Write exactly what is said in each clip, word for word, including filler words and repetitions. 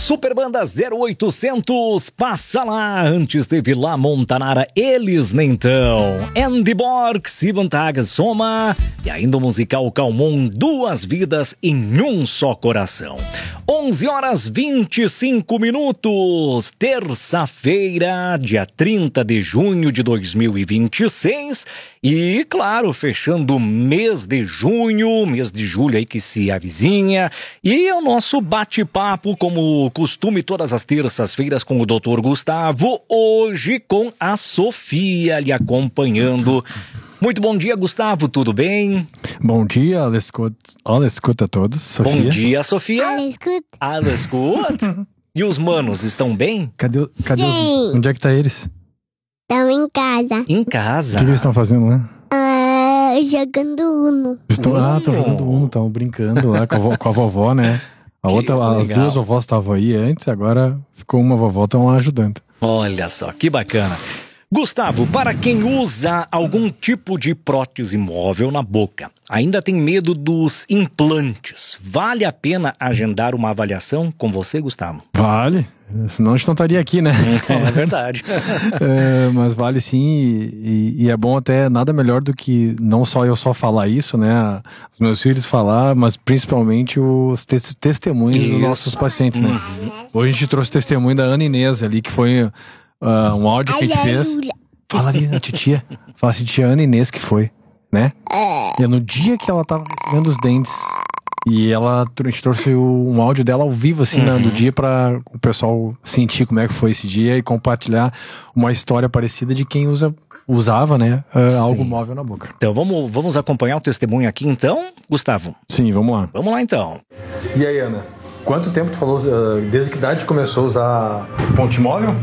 Super Banda zero oitocentos, passa lá. Antes teve lá Montanara, eles nem então. Andy Borg, Sivan Tagas Soma e ainda o musical Calmon, Duas Vidas em Um Só Coração. onze horas e vinte e cinco minutos, terça-feira, dia trinta de junho de dois mil e vinte e seis. E, claro, fechando o mês de junho, mês de julho aí que se avizinha. E é o nosso bate-papo, como costume, todas as terças-feiras com o doutor Gustavo. Hoje com a Sofia lhe acompanhando. Muito bom dia, Gustavo, tudo bem? Bom dia, olha escuta, olha escuta a todos, Sofia. Bom dia, Sofia. Olha escuta. Olha escuta. E os manos estão bem? Cadê, cadê os, onde é que tá eles? Estão em casa. Em casa. O que eles estão fazendo lá? Ah, jogando Uno. Estão, Uno. Ah, estão jogando Uno, estão brincando lá com a, vo, com a vovó, né? A Que outra, as legal. duas vovós estavam aí antes, agora ficou uma vovó, estão lá ajudando. Olha só, que bacana. Gustavo, para quem usa algum tipo de prótese móvel na boca, ainda tem medo dos implantes, vale a pena agendar uma avaliação com você, Gustavo? Vale, senão a gente não estaria aqui, né? É verdade. É, mas vale sim, e, e é bom até, nada melhor do que não só eu só falar isso, né? Os meus filhos falar, mas principalmente os te- testemunhos Isso. dos nossos pacientes, né? Hoje a gente trouxe testemunho da Ana Inês ali, que foi uh, um áudio que a gente fez. Fala ali, a titia. Fala assim, tia Ana Inês que foi, né? E é no dia que ela tava recebendo os dentes. E ela, a gente trouxe o- um áudio dela ao vivo, assim, né, do dia pra o pessoal sentir como é que foi esse dia e compartilhar uma história parecida de quem usa, usava, né, uh, algo móvel na boca. Então vamos, vamos acompanhar o testemunho aqui então, Gustavo? Sim, vamos lá. Vamos lá então. E aí, Ana? Quanto tempo tu falou, uh, desde que idade começou a usar ponte móvel?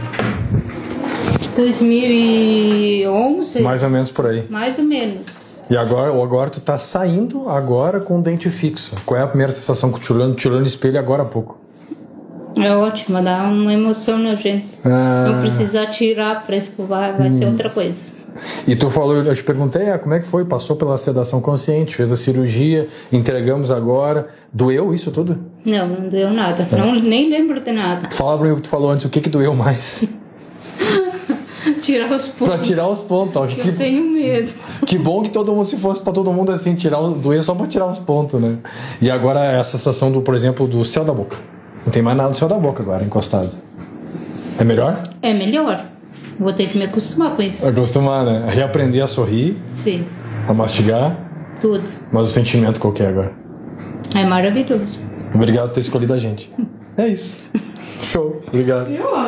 dois mil e onze, Mais ou menos por aí. mais ou menos. E agora, agora tu tá saindo agora com o dente fixo. Qual é a primeira sensação que tu te olhando, te olhando no espelho agora há pouco? É ótimo, dá uma emoção na gente. Ah. Não precisar tirar para escovar, vai ser outra coisa. E tu falou, eu te perguntei, ah, como é que foi? Passou pela sedação consciente, fez a cirurgia, entregamos agora. Doeu isso tudo? Não, não doeu nada. Não, nem lembro de nada. Fala pra mim o que tu falou antes, o que que doeu mais? Tirar os pontos. Pra tirar os pontos, ó. Que Que, eu tenho medo. que bom que todo mundo, se fosse pra todo mundo assim, tirar o, doer só pra tirar os pontos, né? E agora é a sensação do, por exemplo, do céu da boca. Não tem mais nada do céu da boca agora, encostado. É melhor? É melhor. Vou ter que me acostumar com isso. Acostumar, né? Reaprender a sorrir, Sim, a mastigar, tudo. mas o sentimento qual que é agora? É maravilhoso. Obrigado por ter escolhido a gente. É isso. Show. Obrigado.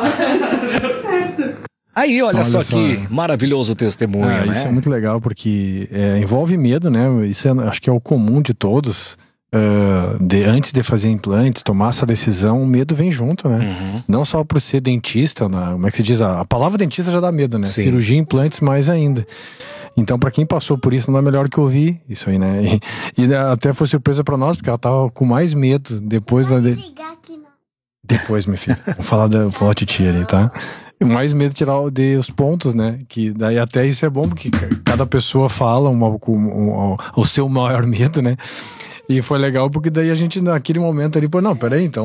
Aí, olha, Olha só, só. que maravilhoso o testemunho, Ah, né? isso é muito legal porque é, envolve medo, né? Isso é, acho que é o comum de todos. Uh, de, antes de fazer implantes, tomar essa decisão, o medo vem junto, né? Uhum. Não só por ser dentista, né? Como é que se diz? A, a palavra dentista já dá medo, né? Sim. Cirurgia, implantes, mais ainda. Então, pra quem passou por isso, não é melhor que ouvir isso aí, né? E, e até foi surpresa pra nós, porque ela tava com mais medo depois da. De... Ligar aqui não. Depois, meu filho. Vamos falar da, vou falar da titia ali, tá? Mais medo de tirar o- de os pontos, né? Que daí até isso é bom, porque ca- cada pessoa fala uma, com um, o seu maior medo, né? E foi legal porque daí a gente, naquele momento ali, pô, não, peraí, então